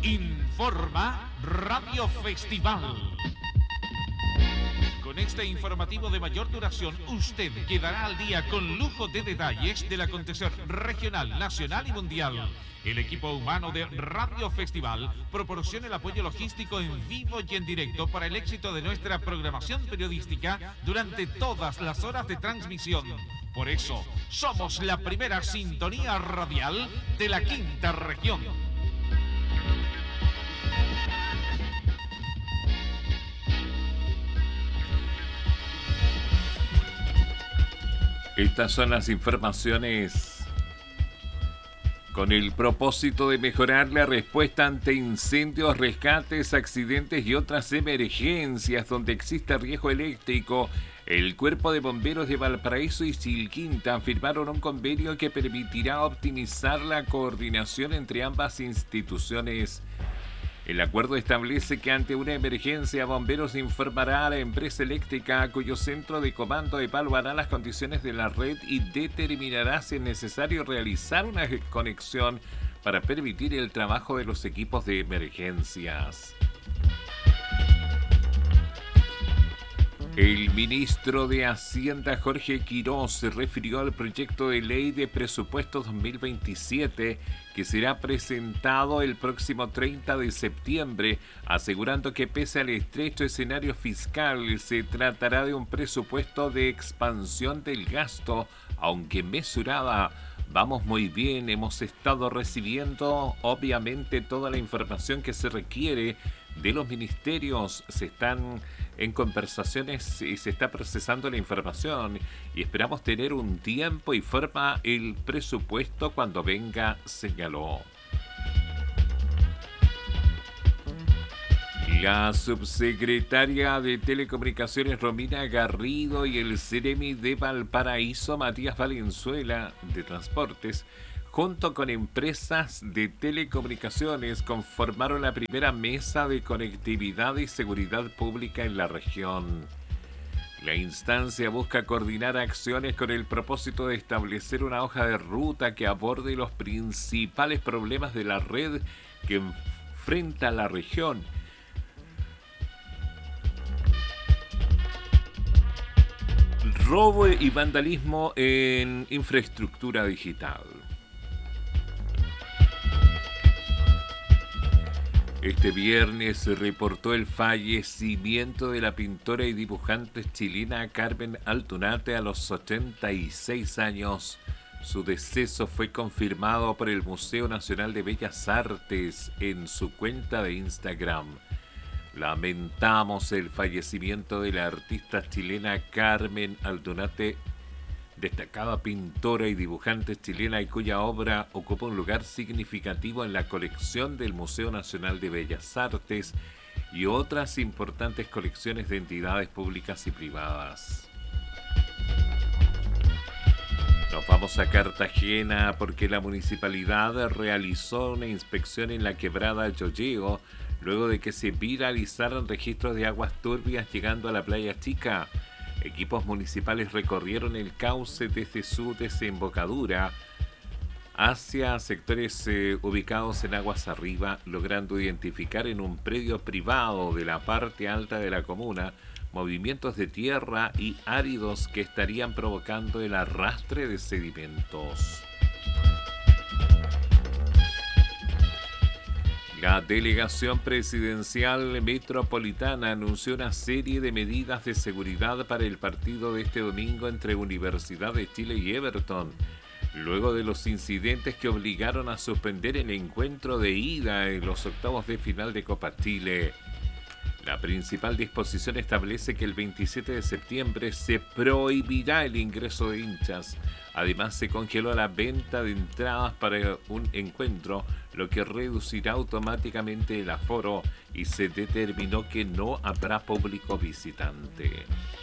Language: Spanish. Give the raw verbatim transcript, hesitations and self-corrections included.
Informa Radio Festival. Con este informativo de mayor duración, usted quedará al día con lujo de detalles del acontecer regional, nacional y mundial. El equipo humano de Radio Festival proporciona el apoyo logístico en vivo y en directo para el éxito de nuestra programación periodística durante todas las horas de transmisión. Por eso, somos la primera sintonía radial de la quinta región. Estas son las informaciones con el propósito de mejorar la respuesta ante incendios, rescates, accidentes y otras emergencias donde exista riesgo eléctrico. El Cuerpo de Bomberos de Valparaíso y Chilquinta firmaron un convenio que permitirá optimizar la coordinación entre ambas instituciones. El acuerdo establece que ante una emergencia, Bomberos informará a la empresa eléctrica cuyo centro de comando evaluará las condiciones de la red y determinará si es necesario realizar una conexión para permitir el trabajo de los equipos de emergencias. El ministro de Hacienda, Jorge Quirós, se refirió al proyecto de ley de presupuestos dos mil veintisiete que será presentado el próximo treinta de septiembre, asegurando que pese al estrecho escenario fiscal, se tratará de un presupuesto de expansión del gasto, aunque mesurada. Vamos muy bien, hemos estado recibiendo obviamente toda la información que se requiere de los ministerios, se están en conversaciones y se está procesando la información y esperamos tener un tiempo y forma el presupuesto cuando venga, señaló. La subsecretaria de Telecomunicaciones Romina Garrido y el Ceremi de Valparaíso Matías Valenzuela de Transportes, junto con empresas de telecomunicaciones, conformaron la primera mesa de conectividad y seguridad pública en la región. La instancia busca coordinar acciones con el propósito de establecer una hoja de ruta que aborde los principales problemas de la red que enfrenta la región. Robo y vandalismo en infraestructura digital. Este viernes se reportó el fallecimiento de la pintora y dibujante chilena Carmen Altunate a los ochenta y seis años. Su deceso fue confirmado por el Museo Nacional de Bellas Artes en su cuenta de Instagram. Lamentamos el fallecimiento de la artista chilena Carmen Altunate, destacada pintora y dibujante chilena y cuya obra ocupa un lugar significativo en la colección del Museo Nacional de Bellas Artes y otras importantes colecciones de entidades públicas y privadas. Nos vamos a Cartagena porque la municipalidad realizó una inspección en la quebrada Yoyeo luego de que se viralizaran registros de aguas turbias llegando a la playa Chica. Equipos municipales recorrieron el cauce desde su desembocadura hacia sectores eh, ubicados en aguas arriba, logrando identificar en un predio privado de la parte alta de la comuna movimientos de tierra y áridos que estarían provocando el arrastre de sedimentos. La delegación presidencial metropolitana anunció una serie de medidas de seguridad para el partido de este domingo entre Universidad de Chile y Everton, luego de los incidentes que obligaron a suspender el encuentro de ida en los octavos de final de Copa Chile. La principal disposición establece que el veintisiete de septiembre se prohibirá el ingreso de hinchas. Además, se congeló la venta de entradas para un encuentro, lo que reducirá automáticamente el aforo y se determinó que no habrá público visitante.